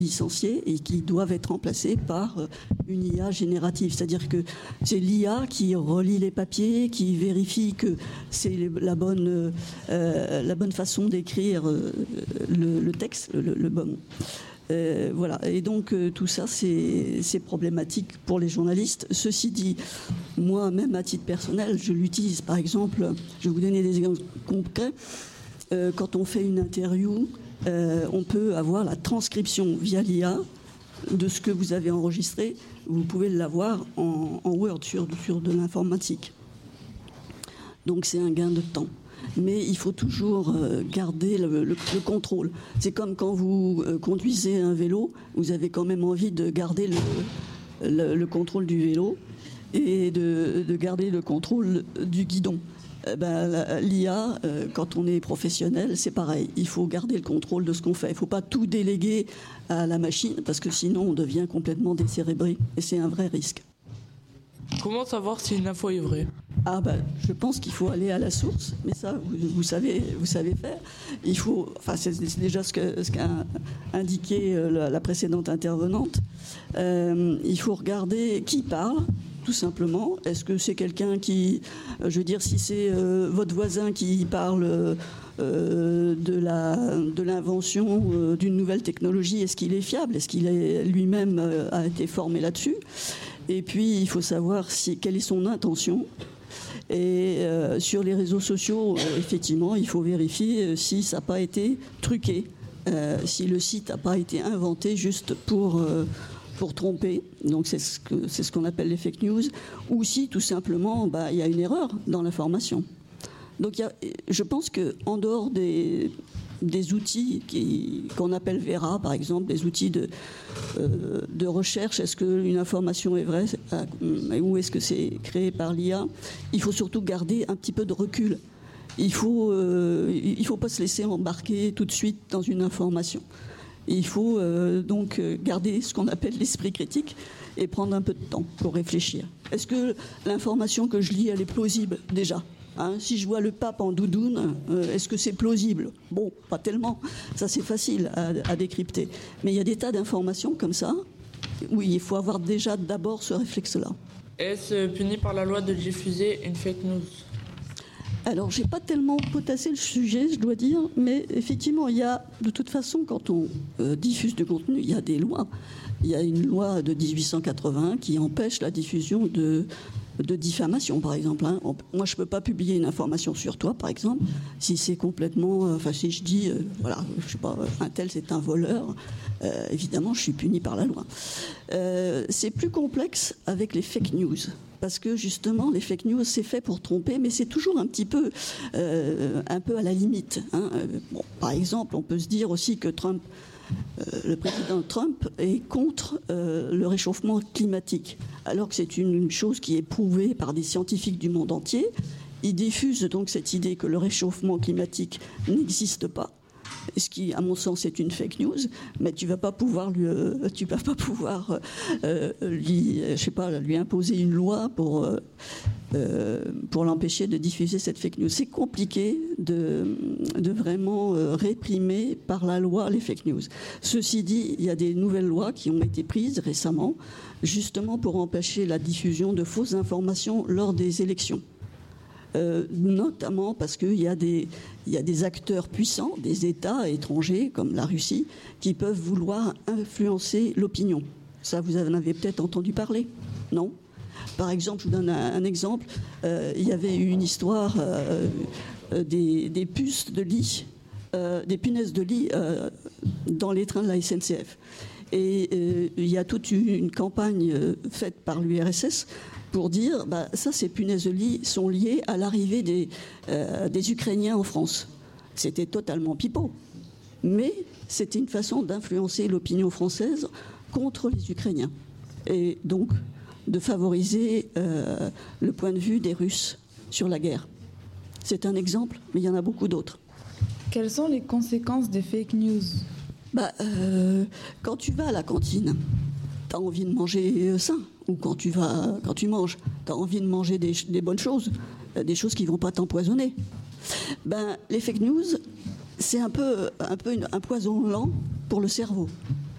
licenciés et qui doivent être remplacés par une IA générative. C'est-à-dire que c'est l'IA qui relit les papiers, qui vérifie que c'est la bonne façon d'écrire le texte, le bon. Voilà. Et donc tout ça, c'est problématique pour les journalistes. Ceci dit, moi, même à titre personnel, je l'utilise. Par exemple, je vais vous donner des exemples concrets. Quand on fait une interview, on peut avoir la transcription via l'IA de ce que vous avez enregistré. Vous pouvez l'avoir en Word sur de l'informatique. Donc c'est un gain de temps. Mais il faut toujours garder le contrôle. C'est comme quand vous conduisez un vélo, vous avez quand même envie de garder le contrôle du vélo et de garder le contrôle du guidon. L'IA, quand on est professionnel, c'est pareil. Il faut garder le contrôle de ce qu'on fait. Il ne faut pas tout déléguer à la machine, parce que sinon on devient complètement décérébré. Et c'est un vrai risque. Comment savoir si une info est vraie ? Je pense qu'il faut aller à la source, mais ça, vous savez faire. Il faut, c'est déjà ce qu'a indiqué la précédente intervenante. Il faut regarder qui parle. Tout simplement, est-ce que c'est quelqu'un qui, si c'est votre voisin qui parle de l'invention d'une nouvelle technologie, est-ce qu'il est fiable? Est-ce qu'il lui-même a été formé là-dessus? Et puis, il faut savoir quelle est son intention. Et sur les réseaux sociaux, effectivement, il faut vérifier si ça n'a pas été truqué, si le site n'a pas été inventé juste pour tromper, donc c'est ce qu'on appelle les fake news, ou si tout simplement il y a une erreur dans l'information. Donc je pense qu'en dehors des outils qu'on appelle Vera, par exemple, des outils de recherche, est-ce qu'une information est vraie ou est-ce que c'est créé par l'IA, il faut surtout garder un petit peu de recul. Il faut pas se laisser embarquer tout de suite dans une information. Il faut donc garder ce qu'on appelle l'esprit critique et prendre un peu de temps pour réfléchir. Est-ce que l'information que je lis, elle est plausible déjà ? Si je vois le pape en doudoune, est-ce que c'est plausible ? Bon, pas tellement. Ça, c'est facile à décrypter. Mais il y a des tas d'informations comme ça. Oui, il faut avoir déjà d'abord ce réflexe-là. Est-ce puni par la loi de diffuser une fake news ? Alors, j'ai pas tellement potassé le sujet, je dois dire, mais effectivement, il y a, de toute façon, quand on diffuse du contenu, il y a des lois. Il y a une loi de 1881 qui empêche la diffusion de diffamation, par exemple. Moi, je peux pas publier une information sur toi, par exemple, si c'est complètement... si je dis, je sais pas, un tel, c'est un voleur, évidemment, je suis puni par la loi. C'est plus complexe avec les fake news. Parce que justement, les fake news, c'est fait pour tromper, mais c'est toujours un peu à la limite. Par exemple, on peut se dire aussi que le président Trump est contre le réchauffement climatique, alors que c'est une chose qui est prouvée par des scientifiques du monde entier. Il diffuse donc cette idée que le réchauffement climatique n'existe pas. Ce qui, à mon sens, est une fake news, mais tu vas pas pouvoir lui imposer une loi pour l'empêcher de diffuser cette fake news. C'est compliqué de vraiment réprimer par la loi les fake news. Ceci dit, il y a des nouvelles lois qui ont été prises récemment, justement pour empêcher la diffusion de fausses informations lors des élections. Notamment parce qu'il y a des acteurs puissants, des États étrangers comme la Russie, qui peuvent vouloir influencer l'opinion. Ça, vous en avez peut-être entendu parler, non ? Par exemple, je vous donne un exemple. Il y avait eu une histoire des puces de lit, des punaises de lit dans les trains de la SNCF. Et il y a toute une campagne faite par l'URSS pour dire, ces punaises de lit sont liées à l'arrivée des Ukrainiens en France. C'était totalement pipeau. Mais c'était une façon d'influencer l'opinion française contre les Ukrainiens. Et donc, de favoriser le point de vue des Russes sur la guerre. C'est un exemple, mais il y en a beaucoup d'autres. Quelles sont les conséquences des fake news ? Quand tu vas à la cantine, tu as envie de manger sain. Ou quand tu manges, tu as envie de manger des bonnes choses, des choses qui ne vont pas t'empoisonner. Les fake news, c'est un peu un poison lent pour le cerveau.